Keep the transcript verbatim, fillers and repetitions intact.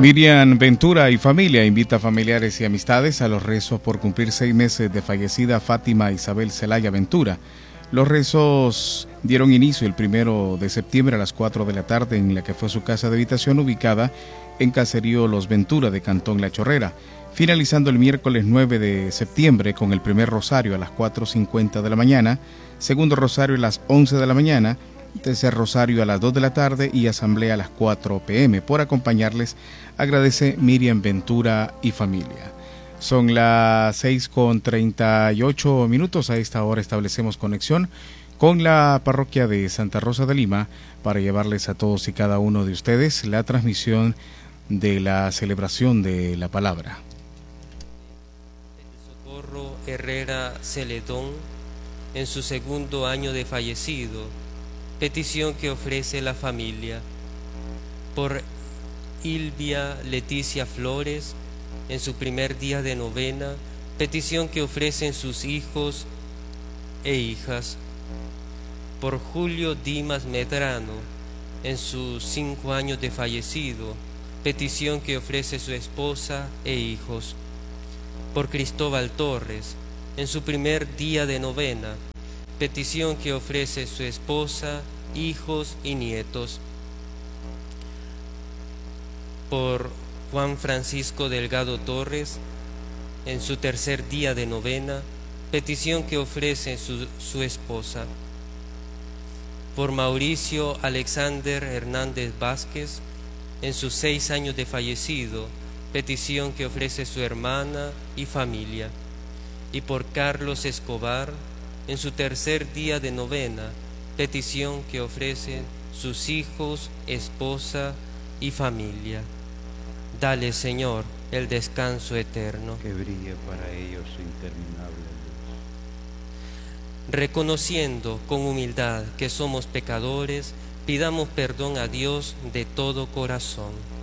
Miriam Ventura y familia invita a familiares y amistades a los rezos por cumplir seis meses de fallecida Fátima Isabel Zelaya Ventura. Los rezos dieron inicio el primero de septiembre a las cuatro de la tarde en la que fue su casa de habitación ubicada en Caserío Los Ventura de Cantón La Chorrera, finalizando el miércoles nueve de septiembre con el primer rosario a las cuatro cincuenta de la mañana, segundo rosario a las once de la mañana, tercer rosario a las dos de la tarde y asamblea a las cuatro pe eme. Por acompañarles agradece Miriam Ventura y familia. Son las seis con treinta y ocho minutos. A esta hora establecemos conexión con la parroquia de Santa Rosa de Lima para llevarles a todos y cada uno de ustedes la transmisión de la celebración de la palabra. Socorro Herrera Celedón, en su segundo año de fallecido, petición que ofrece la familia. Por Ilvia Leticia Flores, en su primer día de novena, petición que ofrecen sus hijos e hijas. Por Julio Dimas Medrano, en sus cinco años de fallecido, petición que ofrece su esposa e hijos. Por Cristóbal Torres, en su primer día de novena, petición que ofrece su esposa, hijos y nietos. Por Juan Francisco Delgado Torres, en su tercer día de novena, petición que ofrece su, su esposa. Por Mauricio Alexander Hernández Vázquez, en sus seis años de fallecido, petición que ofrece su hermana y familia. Y por Carlos Escobar, en su tercer día de novena, petición que ofrecen sus hijos, esposa y familia. Dale, Señor, el descanso eterno. Que brille para ellos su interminable luz. Reconociendo con humildad que somos pecadores, pidamos perdón a Dios de todo corazón.